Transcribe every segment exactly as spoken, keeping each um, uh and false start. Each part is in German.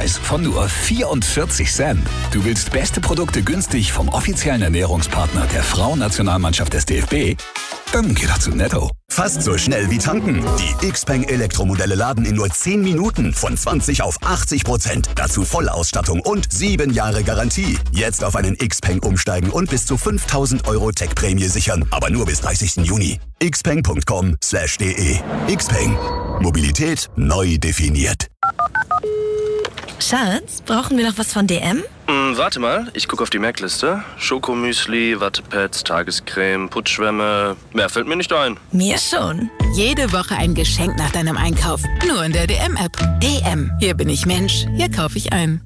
Aufpreis von nur vierundvierzig Cent. Du willst beste Produkte günstig vom offiziellen Ernährungspartner der Frauennationalmannschaft des D F B? Dann geh doch zu Netto. Fast so schnell wie tanken. Die Xpeng Elektromodelle laden in nur zehn Minuten von zwanzig auf achtzig Prozent. Dazu Vollausstattung und sieben Jahre Garantie. Jetzt auf einen Xpeng umsteigen und bis zu fünftausend Euro Tech-Prämie sichern. Aber nur bis dreißigsten Juni. xpeng punkt com slash de. Xpeng. Mobilität neu definiert. Schatz, brauchen wir noch was von D M? Hm, warte mal, ich gucke auf die Merkliste. Schokomüsli, Wattepads, Tagescreme, Putzschwämme. Mehr fällt mir nicht ein. Mir schon. Jede Woche ein Geschenk nach deinem Einkauf. Nur in der D M-App. D M. Hier bin ich Mensch. Hier kaufe ich ein.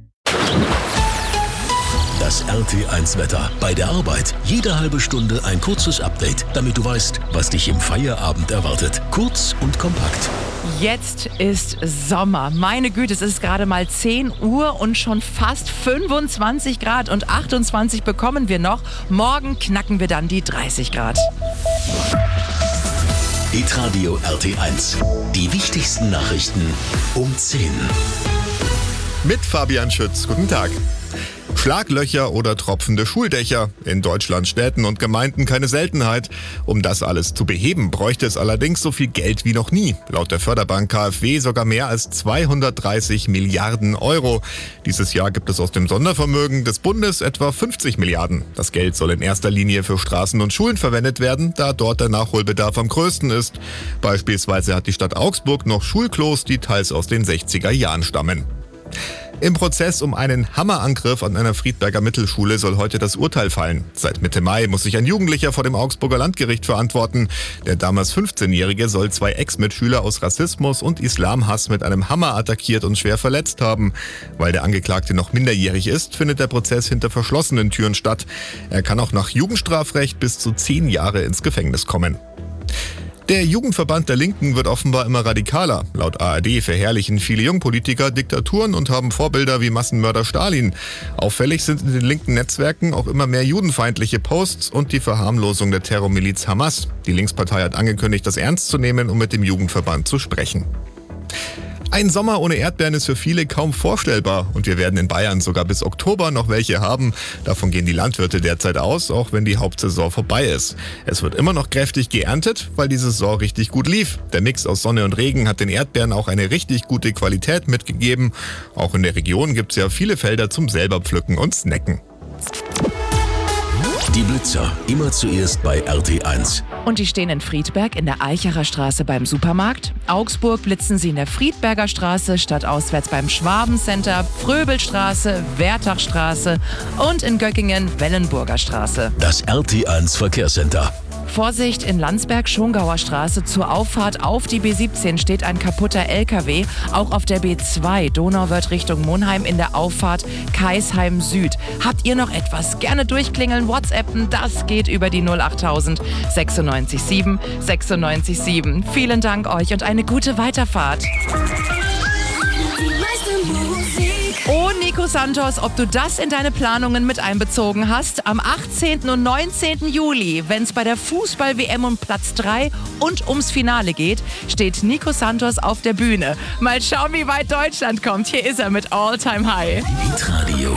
Das R T eins Wetter. Bei der Arbeit jede halbe Stunde ein kurzes Update, damit du weißt, was dich im Feierabend erwartet. Kurz und kompakt. Jetzt ist Sommer. Meine Güte, es ist gerade mal zehn Uhr und schon fast fünfundzwanzig Grad und achtundzwanzig bekommen wir noch. Morgen knacken wir dann die dreißig Grad. Hitradio R T eins. Die wichtigsten Nachrichten um zehn. Mit Fabian Schütz. Guten Tag. Schlaglöcher oder tropfende Schuldächer. In Deutschlands Städten und Gemeinden keine Seltenheit. Um das alles zu beheben, bräuchte es allerdings so viel Geld wie noch nie. Laut der Förderbank K f W sogar mehr als zweihundertdreißig Milliarden Euro. Dieses Jahr gibt es aus dem Sondervermögen des Bundes etwa fünfzig Milliarden. Das Geld soll in erster Linie für Straßen und Schulen verwendet werden, da dort der Nachholbedarf am größten ist. Beispielsweise hat die Stadt Augsburg noch Schulklos, die teils aus den sechziger Jahren stammen. Im Prozess um einen Hammerangriff an einer Friedberger Mittelschule soll heute das Urteil fallen. Seit Mitte Mai muss sich ein Jugendlicher vor dem Augsburger Landgericht verantworten. Der damals fünfzehnjährige soll zwei Ex-Mitschüler aus Rassismus und Islamhass mit einem Hammer attackiert und schwer verletzt haben. Weil der Angeklagte noch minderjährig ist, findet der Prozess hinter verschlossenen Türen statt. Er kann auch nach Jugendstrafrecht bis zu zehn Jahre ins Gefängnis kommen. Der Jugendverband der Linken wird offenbar immer radikaler. Laut A R D verherrlichen viele Jungpolitiker Diktaturen und haben Vorbilder wie Massenmörder Stalin. Auffällig sind in den linken Netzwerken auch immer mehr judenfeindliche Posts und die Verharmlosung der Terrormiliz Hamas. Die Linkspartei hat angekündigt, das ernst zu nehmen, um mit dem Jugendverband zu sprechen. Ein Sommer ohne Erdbeeren ist für viele kaum vorstellbar und wir werden in Bayern sogar bis Oktober noch welche haben. Davon gehen die Landwirte derzeit aus, auch wenn die Hauptsaison vorbei ist. Es wird immer noch kräftig geerntet, weil die Saison richtig gut lief. Der Mix aus Sonne und Regen hat den Erdbeeren auch eine richtig gute Qualität mitgegeben. Auch in der Region gibt es ja viele Felder zum selber pflücken und snacken. Die Blitzer, immer zuerst bei R T eins. Und die stehen in Friedberg in der Eicherer Straße beim Supermarkt. Augsburg blitzen sie in der Friedberger Straße, stadtauswärts beim Schwabencenter, Fröbelstraße, Wertachstraße und in Göckingen Wellenburger Straße. Das R T eins Verkehrscenter. Vorsicht, in Landsberg, Schongauer Straße zur Auffahrt auf die B siebzehn steht ein kaputter L K W. Auch auf der B zwei Donauwörth Richtung Monheim in der Auffahrt Kaisheim Süd. Habt ihr noch etwas? Gerne durchklingeln, WhatsAppen, das geht über die null achttausend sechsundneunzig sieben sechsundneunzig sieben. Vielen Dank euch und eine gute Weiterfahrt. Oh, Nico Santos, ob du das in deine Planungen mit einbezogen hast? Am achtzehnten und neunzehnten Juli, wenn es bei der Fußball-W M um Platz drei und ums Finale geht, steht Nico Santos auf der Bühne. Mal schauen, wie weit Deutschland kommt. Hier ist er mit All Time High. Hitradio